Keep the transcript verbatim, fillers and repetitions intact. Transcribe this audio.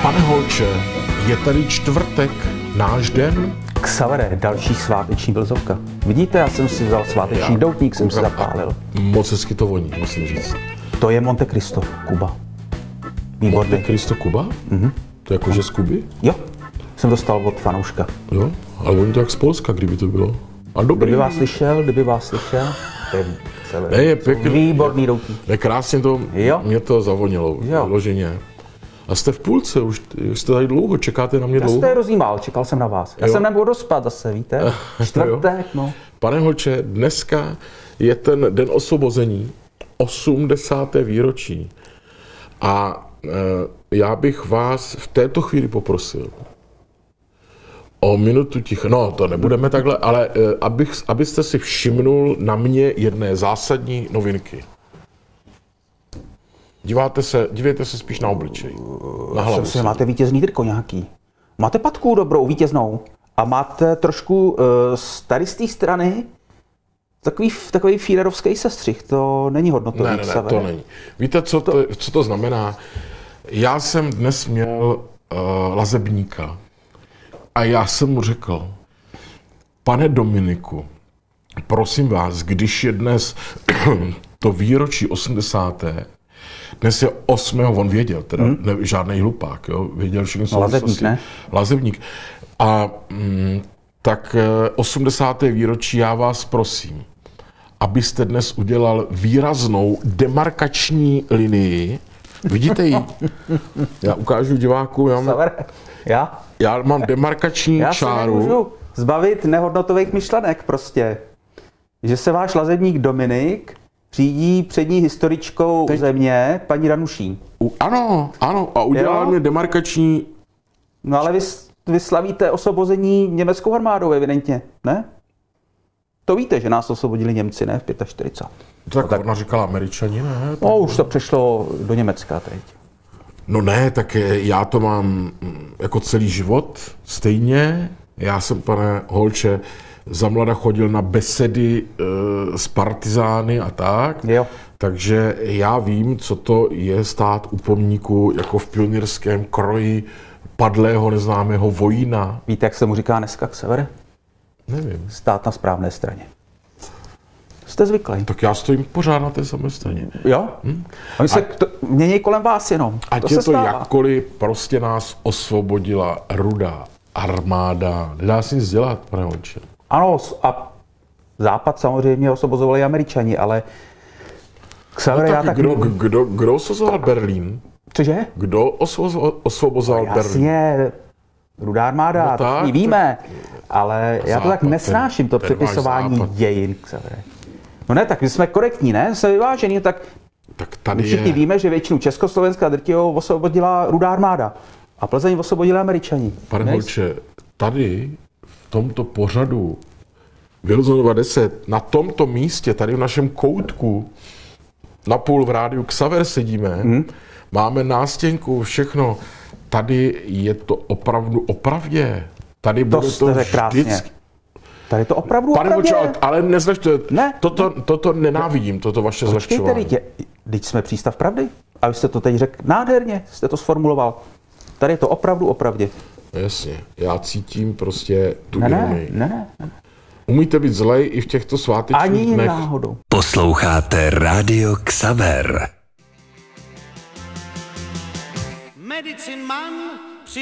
Pane Holče, je tady čtvrtek, náš den? Xavere, další sváteční blzovka. Vidíte, já jsem si vzal sváteční já, doutník, jsem si zapálil. Moc hezky to voní, musím říct. To je Monte Cristo, Kuba. Výborný. Monte Cristo, Kuba? Mhm. To je jakože z Kuby? Jo, jsem dostal od fanouška. Jo, ale oni to jak z Polska, kdyby to bylo. A dobrý. Kdyby vás slyšel, kdyby vás slyšel. Ne, je pěkný. Výborný doutník. Ne, krásně to, jo? mě to zavonilo, vyloženě. A jste v půlce, už jste tady dlouho, čekáte na mě dlouho? Já jste rozjímal, čekal jsem na vás. Já jo. jsem nemohl dospat zase, víte? Čtvrtek, no. Pane Holče, dneska je ten den osvobození, osmdesáté výročí. A e, já bych vás v této chvíli poprosil o minutu ticha. No, to nebudeme takhle, ale e, abych, abyste si všimnul na mě jedné zásadní novinky. Díváte se, dívejte se spíš na obličej, na hlavu. Si, máte vítězný triko nějaký. Máte patku dobrou, vítěznou. A máte trošku uh, tady z té strany takový, takový fílerovský sestřih. To není hodnotový. Ne, ne, ne, to není. Víte, co to, co to znamená? Já jsem dnes měl uh, lazebníka a já jsem mu řekl, pane Dominiku, prosím vás, když je dnes to výročí osmdesáté Dnes je osmého on věděl, teda hmm. ne, žádnej hlupák, jo, věděl všechny souvislosti. Lazebník, ne? Lazebník. A mm, tak osmdesáté výročí já vás prosím, abyste dnes udělal výraznou demarkační linii. Vidíte ji? Já ukážu diváku. Já mám, já? já mám demarkační já čáru. Já se nemůžu zbavit nehodnotových myšlenek prostě. Že se váš lazebník Dominik řídí přední historičkou Teď. země, paní Danuší. U, ano, ano, a udělal mě demarkační... No ale vy, vy slavíte osvobození německou armádou, evidentně, ne? To víte, že nás osvobodili Němci, ne? V čtyřicátém pátém Tak, tak ona říkala Američani, ne? No, už to přešlo do Německa teď. No ne, tak já to mám jako celý život stejně. Já jsem, pane Holče, za mlada chodil na besedy e, s partizány a tak, jo. Takže já vím, co to je stát u pomníku jako v pionýrském kroji padlého neznámého vojína. Víte, jak se mu říká dneska Xavere? Nevím. Stát na správné straně. Jste zvyklý. Tak já stojím pořád na té samé straně. Jo? Hm? Oni se to, mění kolem vás jenom. Ať to je se to stává. jakkoliv, prostě nás osvobodila Rudá armáda. Nedá si nic dělat, pane Holče. Ano, a Západ samozřejmě osvobozovali Američani, ale Xavere, no tak já tak... Kdo, kdo, kdo osvobozoval Berlín? Cože? Kdo osvobozoval no, Berlín? Jasně, Rudá armáda, no tak, to víme, tak, ale já to západ, tak nesnáším, to ten, přepisování ten dějin, Xavere. No ne, tak my jsme korektní, ne? Jsme vyvážení, tak, tak tady všichni je... víme, že většinu Československa drtivou osvobodila Rudá armáda a Plzeň osvobodila Američani. Pane Holče, tady v tomto pořadu Wilsonova deset, na tomto místě, tady v našem koutku, napůl v rádiu Xaver sedíme, hmm. máme nástěnku, všechno. Tady je to opravdu opravdě. Tady to bude to vždycky. Tady to opravdu Pane opravdě. Holče, ale nezlehčte. Ne. Toto, toto nenávidím, toto vaše zlehčování. Teď jsme přístav pravdy. A vy jste to teď řekl nádherně, jste to sformuloval. Tady je to opravdu opravdě. Jasně, já cítím prostě tu ne, ironii. Ne, ne, ne. Umíte být zlej i v těchto svátečních Ani dnech? náhodou. Posloucháte Radio Xaver. Medicine Man